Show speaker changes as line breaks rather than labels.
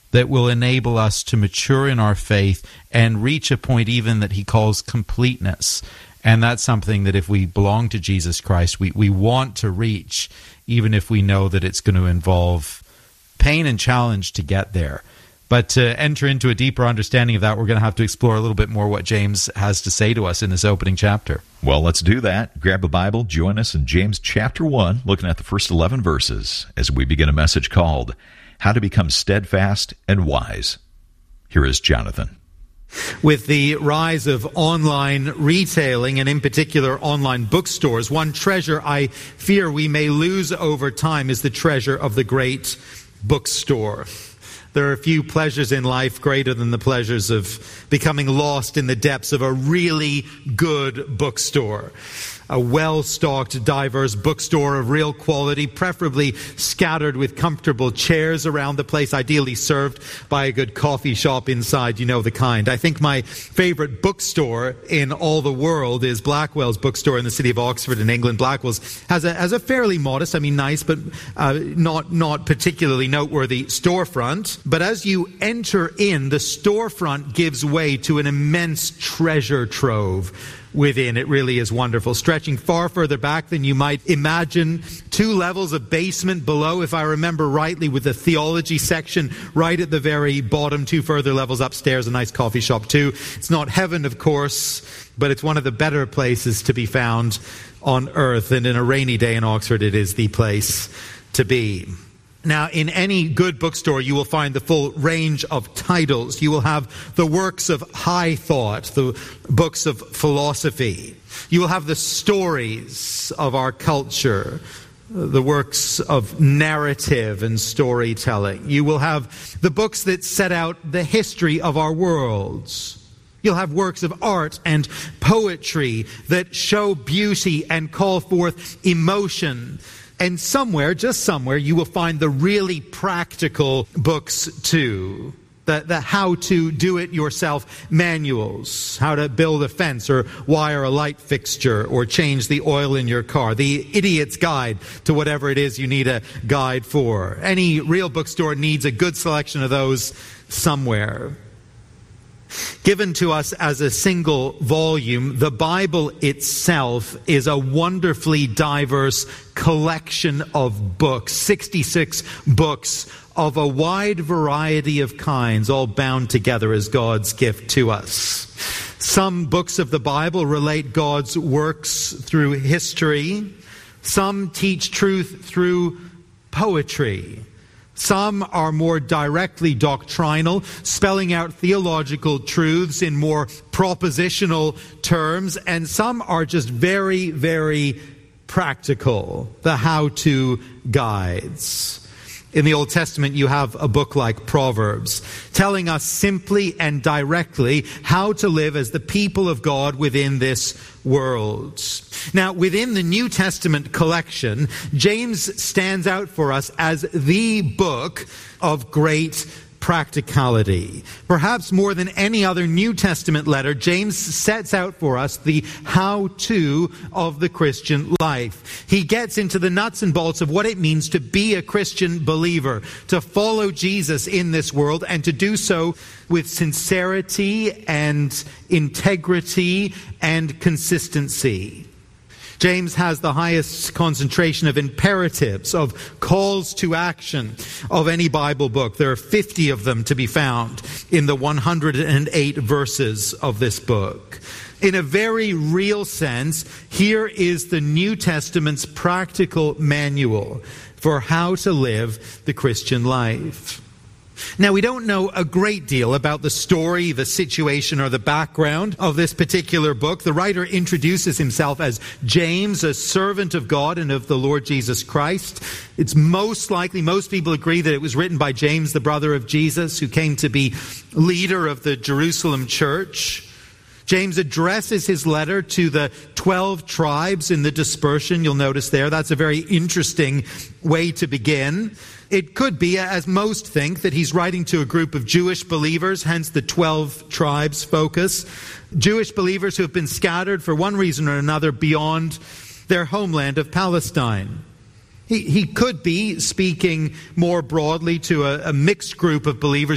that will enable us to mature in our faith and reach a point even that he calls completeness. And that's something that if we belong to Jesus Christ, we want to reach, even if we know that it's going to involve pain and challenge to get there. But to enter into a deeper understanding of that, we're going to have to explore a little bit more what James has to say to us in this opening chapter.
Well, let's do that. Grab a Bible, join us in James chapter 1, looking at the first 11 verses as we begin a message called How to Become Steadfast and Wise. Here is Jonathan.
With the rise of online retailing, and in particular online bookstores, one treasure I fear we may lose over time is the treasure of the great bookstore. There are few pleasures in life greater than the pleasures of becoming lost in the depths of a really good bookstore. A well-stocked, diverse bookstore of real quality, preferably scattered with comfortable chairs around the place, ideally served by a good coffee shop inside, you know the kind. I think my favorite bookstore in all the world is Blackwell's bookstore in the city of Oxford in England. Blackwell's has a fairly modest, nice, but not particularly noteworthy storefront. But as you enter in, the storefront gives way to an immense treasure trove within. It really is wonderful. Stretching far further back than you might imagine. 2 levels of basement below, if I remember rightly, with the theology section right at the very bottom. 2 further levels upstairs, a nice coffee shop too. It's not heaven, of course, but it's one of the better places to be found on earth. And in a rainy day in Oxford, it is the place to be. Now, in any good bookstore, you will find the full range of titles. You will have the works of high thought, the books of philosophy. You will have the stories of our culture, the works of narrative and storytelling. You will have the books that set out the history of our worlds. You'll have works of art and poetry that show beauty and call forth emotion. And somewhere, just somewhere, you will find the really practical books too. The how-to-do-it-yourself manuals. How to build a fence or wire a light fixture or change the oil in your car. The idiot's guide to whatever it is you need a guide for. Any real bookstore needs a good selection of those somewhere. Given to us as a single volume, the Bible itself is a wonderfully diverse collection of books, 66 books of a wide variety of kinds, all bound together as God's gift to us. Some books of the Bible relate God's works through history. Some teach truth through poetry. Some are more directly doctrinal, spelling out theological truths in more propositional terms, and some are just very, very practical, the how-to guides. In the Old Testament, you have a book like Proverbs, telling us simply and directly how to live as the people of God within this world. Now, within the New Testament collection, James stands out for us as the book of great practicality. Perhaps more than any other New Testament letter, James sets out for us the how-to of the Christian life. He gets into the nuts and bolts of what it means to be a Christian believer, to follow Jesus in this world, and to do so with sincerity and integrity and consistency. James has the highest concentration of imperatives, of calls to action of any Bible book. There are 50 of them to be found in the 108 verses of this book. In a very real sense, here is the New Testament's practical manual for how to live the Christian life. Now, we don't know a great deal about the story, the situation, or the background of this particular book. The writer introduces himself as James, a servant of God and of the Lord Jesus Christ. It's most likely, most people agree that it was written by James, the brother of Jesus, who came to be leader of the Jerusalem church. James addresses his letter to the 12 tribes in the dispersion. You'll notice there, that's a very interesting way to begin. It could be, as most think, that he's writing to a group of Jewish believers, hence the 12 tribes focus. Jewish believers who have been scattered for one reason or another beyond their homeland of Palestine. He could be speaking more broadly to a mixed group of believers,